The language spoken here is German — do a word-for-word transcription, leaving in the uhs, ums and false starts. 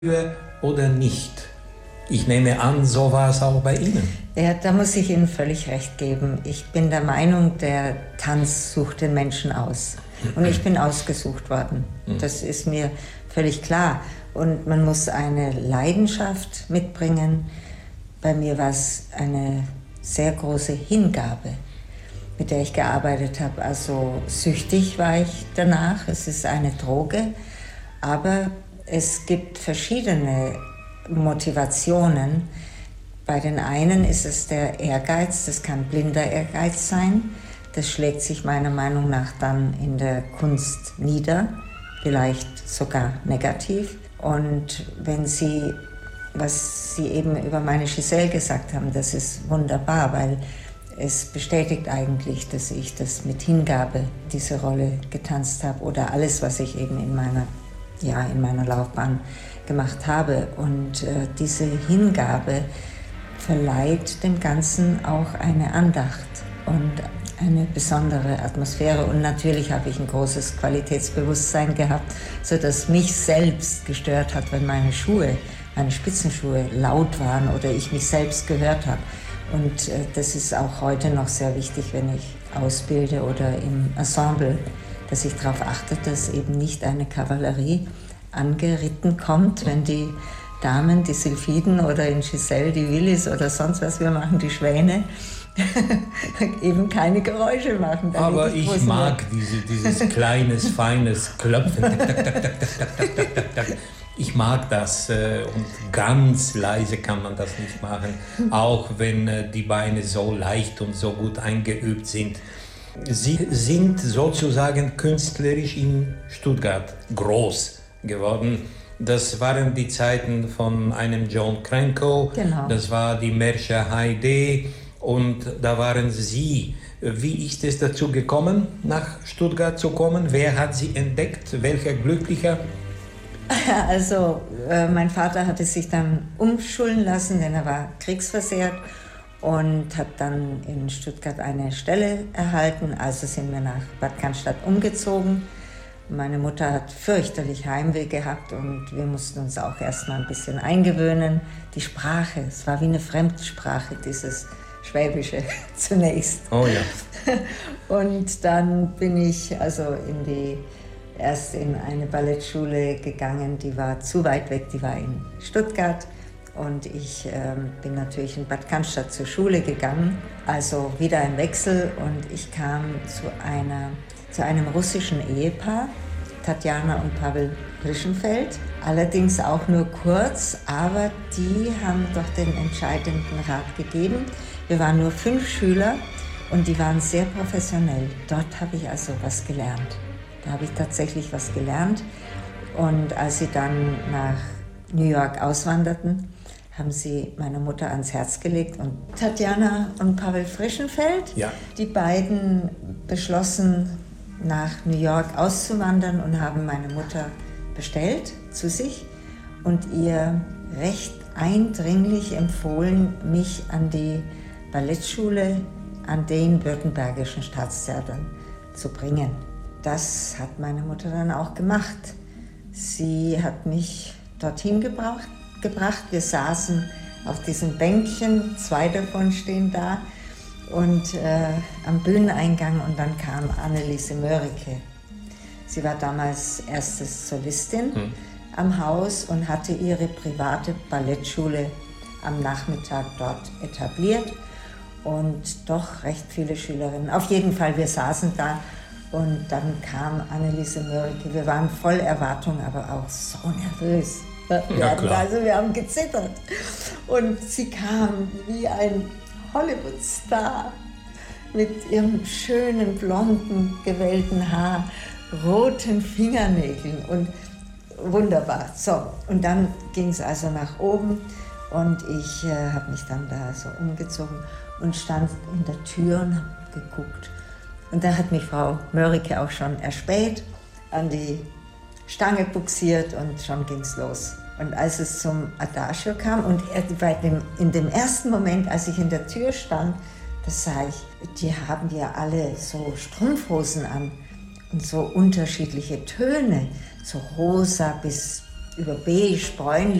oder nicht? Ich nehme an, so war es auch bei Ihnen. Ja, da muss ich Ihnen völlig recht geben. Ich bin der Meinung, der Tanz sucht den Menschen aus. Und ich bin ausgesucht worden. Das ist mir völlig klar. Und man muss eine Leidenschaft mitbringen. Bei mir war es eine sehr große Hingabe, mit der ich gearbeitet habe. Also süchtig war ich danach. Es ist eine Droge. Aber es gibt verschiedene Motivationen. Bei den einen ist es der Ehrgeiz, das kann blinder Ehrgeiz sein. Das schlägt sich meiner Meinung nach dann in der Kunst nieder, vielleicht sogar negativ. Und wenn Sie, was Sie eben über meine Giselle gesagt haben, das ist wunderbar, weil es bestätigt eigentlich, dass ich das mit Hingabe, diese Rolle getanzt habe oder alles, was ich eben in meiner, ja, in meiner Laufbahn gemacht habe. Und äh, diese Hingabe verleiht dem Ganzen auch eine Andacht und eine besondere Atmosphäre. Und natürlich habe ich ein großes Qualitätsbewusstsein gehabt, sodass mich selbst gestört hat, wenn meine Schuhe, meine Spitzenschuhe laut waren oder ich mich selbst gehört habe. Und äh, das ist auch heute noch sehr wichtig, wenn ich ausbilde oder im Ensemble, dass ich darauf achte, dass eben nicht eine Kavallerie angeritten kommt, wenn die Damen, die Sylphiden oder in Giselle die Willis oder sonst was wir machen, die Schwäne, eben keine Geräusche machen. Aber ich, ich mag diese, dieses kleines, feines Klopfen. Tak, tak, tak, tak, tak, tak, tak, tak. Ich mag das äh, und ganz leise kann man das nicht machen, auch wenn äh, die Beine so leicht und so gut eingeübt sind. Sie sind sozusagen künstlerisch in Stuttgart groß geworden. Das waren die Zeiten von einem John Cranko, genau. Das war die Märsche Heide und da waren Sie. Wie ist es dazu gekommen, nach Stuttgart zu kommen? Wer hat Sie entdeckt? Welcher Glücklicher? Also äh, mein Vater hatte sich dann umschulen lassen, denn er war kriegsversehrt und hat dann in Stuttgart eine Stelle erhalten. Also sind wir nach Bad Cannstatt umgezogen. Meine Mutter hat fürchterlich Heimweh gehabt und wir mussten uns auch erst mal ein bisschen eingewöhnen. Die Sprache, es war wie eine Fremdsprache, dieses Schwäbische zunächst. Oh ja. Und dann bin ich also in die, erst in eine Ballettschule gegangen, die war zu weit weg, die war in Stuttgart. Und ich ähm, bin natürlich in Bad Cannstatt zur Schule gegangen, also wieder ein Wechsel und ich kam zu einer zu einem russischen Ehepaar, Tatjana und Pavel Rischenfeld. Allerdings auch nur kurz, aber die haben doch den entscheidenden Rat gegeben. Wir waren nur fünf Schüler und die waren sehr professionell. Dort habe ich also was gelernt. Da habe ich tatsächlich was gelernt. Und als sie dann nach New York auswanderten, haben sie meiner Mutter ans Herz gelegt. Und Tatjana und Pavel Frischenfeld, ja. Die beiden beschlossen, nach New York auszuwandern und haben meine Mutter bestellt zu sich und ihr recht eindringlich empfohlen, mich an die Ballettschule an den Württembergischen Staatstheatern zu bringen. Das hat meine Mutter dann auch gemacht. Sie hat mich dorthin gebracht. gebracht. Wir saßen auf diesen Bänkchen, zwei davon stehen da. Und äh, am Bühneneingang und dann kam Anneliese Mörike. Sie war damals erste Solistin hm. am Haus und hatte ihre private Ballettschule am Nachmittag dort etabliert und doch recht viele Schülerinnen. Auf jeden Fall, wir saßen da und dann kam Anneliese Mörike. Wir waren voll Erwartung, aber auch so nervös. Wir ja, hatten, klar. Also wir haben gezittert und sie kam wie ein Hollywood-Star mit ihrem schönen, blonden, gewellten Haar, roten Fingernägeln und wunderbar. So, und dann ging es also nach oben und ich äh, habe mich dann da so umgezogen und stand in der Tür und habe geguckt. Und da hat mich Frau Mörike auch schon erspäht, an die Stange buxiert und schon ging es los. Und als es zum Adagio kam und bei dem, in dem ersten Moment, als ich in der Tür stand, da sah ich, die haben ja alle so Strumpfhosen an und so unterschiedliche Töne, so rosa bis über beige, bräunlich,